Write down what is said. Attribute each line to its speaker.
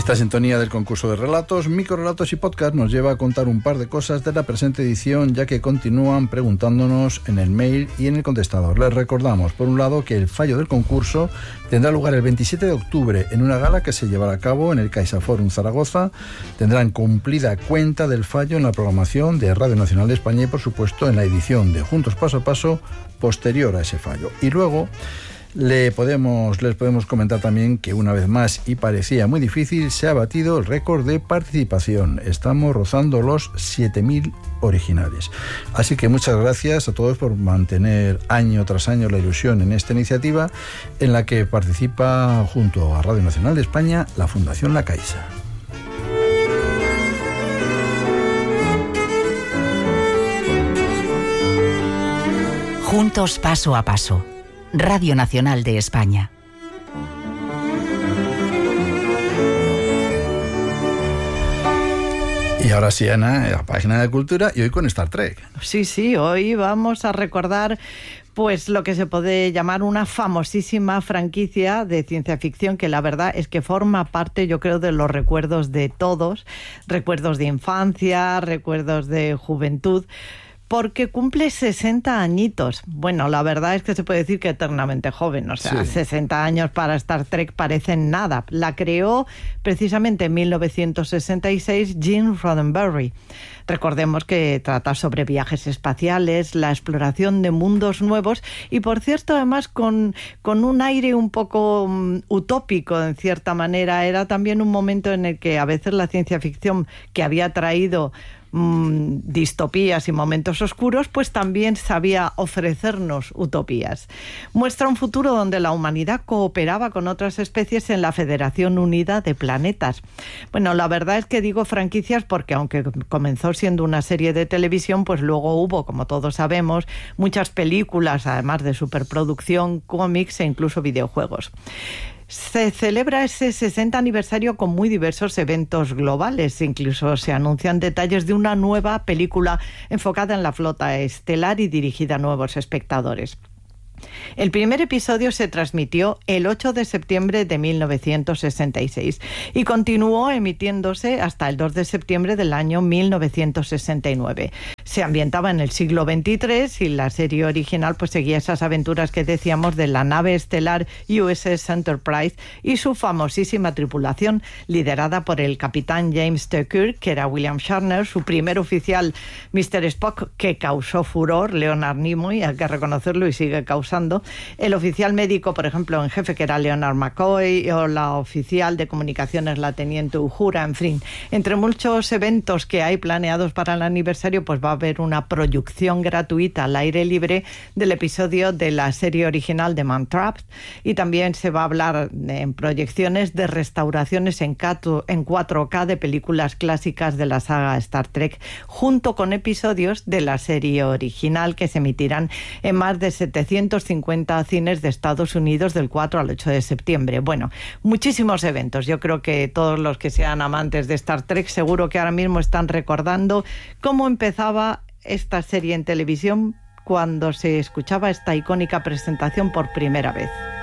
Speaker 1: Esta sintonía del concurso de relatos, microrelatos y podcast nos lleva a contar un par de cosas de la presente edición, ya que continúan preguntándonos en el mail y en el contestador. Les recordamos, por un lado, que el fallo del concurso tendrá lugar el 27 de octubre en una gala que se llevará a cabo en el CaixaForum Zaragoza. Tendrán cumplida cuenta del fallo en la programación de Radio Nacional de España y, por supuesto, en la edición de Juntos Paso a Paso posterior a ese fallo. Y luego les podemos comentar también que una vez más, y parecía muy difícil, se ha batido el récord de participación. Estamos rozando los 7.000 originales. Así que muchas gracias a todos por mantener año tras año la ilusión en esta iniciativa, en la que participa junto a Radio Nacional de España la Fundación La Caixa.
Speaker 2: Juntos Paso a Paso. Radio Nacional de España.
Speaker 1: Y ahora sí, Ana, la página de cultura, y hoy con Star Trek.
Speaker 3: Sí, hoy vamos a recordar pues lo que se puede llamar una famosísima franquicia de ciencia ficción que la verdad es que forma parte, yo creo, de los recuerdos de todos, recuerdos de infancia, recuerdos de juventud, porque cumple 60 añitos. Bueno, la verdad es que se puede decir que eternamente joven, o sea, sí. 60 años para Star Trek parecen nada. La creó precisamente en 1966 Gene Roddenberry. Recordemos que trata sobre viajes espaciales, la exploración de mundos nuevos y, por cierto, además con un aire un poco utópico, en cierta manera. Era también un momento en el que a veces la ciencia ficción, que había traído distopías y momentos oscuros, pues también sabía ofrecernos utopías. Muestra un futuro donde la humanidad cooperaba con otras especies en la Federación Unida de Planetas. Bueno, la verdad es que digo franquicias porque aunque comenzó siendo una serie de televisión, pues luego hubo, como todos sabemos, muchas películas, además de superproducción, cómics e incluso videojuegos. Se celebra ese 60 aniversario con muy diversos eventos globales. Incluso se anuncian detalles de una nueva película enfocada en la flota estelar y dirigida a nuevos espectadores. El primer episodio se transmitió el 8 de septiembre de 1966 y continuó emitiéndose hasta el 2 de septiembre del año 1969. Se ambientaba en el siglo XXIII y la serie original pues seguía esas aventuras que decíamos de la nave estelar USS Enterprise y su famosísima tripulación liderada por el capitán James T. Kirk, que era William Shatner, su primer oficial Mr. Spock, que causó furor, Leonard Nimoy, hay que reconocerlo, y sigue causando, el oficial médico, por ejemplo, en jefe, que era Leonard McCoy, o la oficial de comunicaciones, la teniente Uhura, en fin. Entre muchos eventos que hay planeados para el aniversario, pues va a haber una proyección gratuita al aire libre del episodio de la serie original de Man Trapped, y también se va a hablar en proyecciones de restauraciones en 4K de películas clásicas de la saga Star Trek, junto con episodios de la serie original que se emitirán en más de 750 cines de Estados Unidos del 4 al 8 de septiembre. Bueno, muchísimos eventos. Yo creo que todos los que sean amantes de Star Trek seguro que ahora mismo están recordando cómo empezaba esta serie en televisión cuando se escuchaba esta icónica presentación por primera vez.